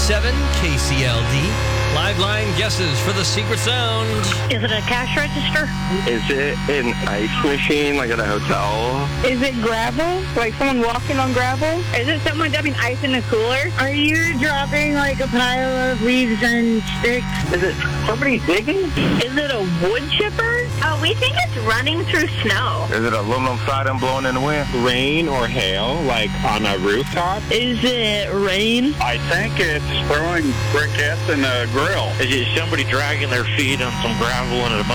98.7 KCLD. Live line guesses for the secret sound. Is it a cash register? Is it an ice machine, like at a hotel? Is it gravel? Like someone walking on gravel? Is it someone dumping ice in a cooler? Are you dropping like a pile of leaves and sticks? Is it somebody digging? Is it a wood chipper? Oh, we think it's running through snow. Is it aluminum siding blowing in the wind? Rain or hail, like on a rooftop? Is it rain? I think it's throwing briquettes in a grill. Is it somebody dragging their feet on some gravel in a